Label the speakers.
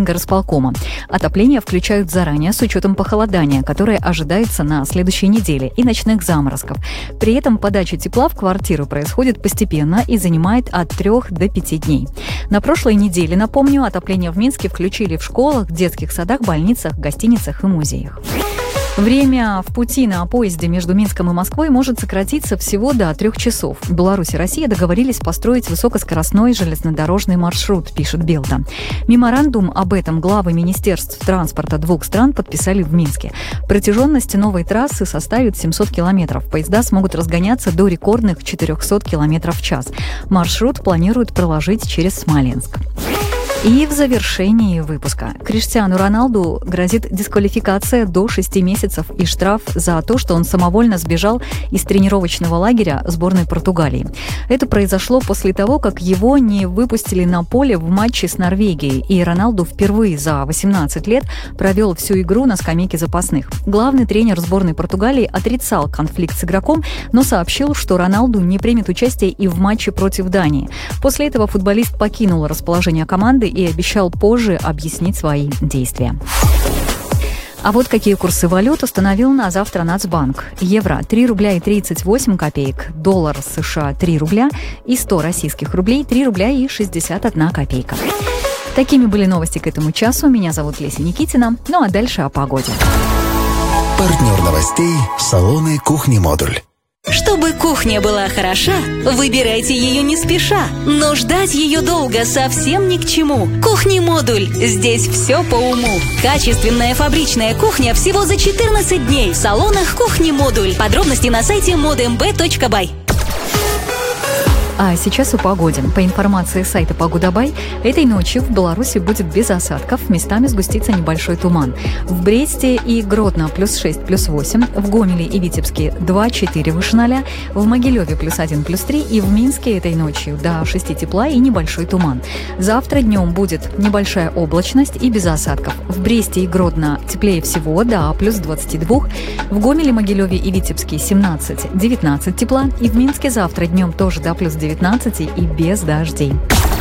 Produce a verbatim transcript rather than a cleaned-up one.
Speaker 1: Мингорисполкома. Отопление включают заранее с учетом похолодания, которое ожидается на следующей неделе, и ночных заморозков. При этом подача тепла в квартиру происходит постепенно и занимает от трех до пяти дней. На прошлой неделе, напомню, отопление в Минске включили в школах, детских садах, больницах, гостиницах и музеях. Время в пути на поезде между Минском и Москвой может сократиться всего до трех часов. Беларусь и Россия договорились построить высокоскоростной железнодорожный маршрут, пишет Белта. Меморандум об этом главы министерств транспорта двух стран подписали в Минске. Протяженность новой трассы составит семьсот километров. Поезда смогут разгоняться до рекордных четырехсот километров в час. Маршрут планируют проложить через Смоленск. И в завершении выпуска. Криштиану Роналду грозит дисквалификация до шести месяцев и штраф за то, что он самовольно сбежал из тренировочного лагеря сборной Португалии. Это произошло после того, как его не выпустили на поле в матче с Норвегией, и Роналду впервые за восемнадцать лет провел всю игру на скамейке запасных. Главный тренер сборной Португалии отрицал конфликт с игроком, но сообщил, что Роналду не примет участие и в матче против Дании. После этого футболист покинул расположение команды и обещал позже объяснить свои действия. А вот какие курсы валют установил на завтра Нацбанк. Евро – три рубля и тридцать восемь копеек, доллар США – три рубля и сто российских рублей – три рубля и шестьдесят одна копейка. Такими были новости к этому часу. Меня зовут Леся Никитина. Ну а дальше о погоде.
Speaker 2: Партнер новостей – салоны «Кухни-модуль».
Speaker 3: Чтобы кухня была хороша, выбирайте ее не спеша. Но ждать ее долго совсем ни к чему. Кухни-модуль. Здесь все по уму. Качественная фабричная кухня всего за четырнадцать дней в салонах Кухни-модуль. Подробности на сайте модмб точка бай.
Speaker 1: А сейчас о погоде. По информации сайта Погодабай, этой ночью в Беларуси будет без осадков, местами сгустится небольшой туман. В Бресте и Гродно плюс шесть, плюс восемь, в Гомеле и Витебске два-четыре выше ноля, в Могилеве плюс один, плюс три и в Минске этой ночью до шести тепла и небольшой туман. Завтра днем будет небольшая облачность и без осадков. В Бресте и Гродно теплее всего до плюс двадцати двух, в Гомеле, Могилеве и Витебске семнадцать-девятнадцать тепла и в Минске завтра днем тоже до плюс девятнадцати и без дождей.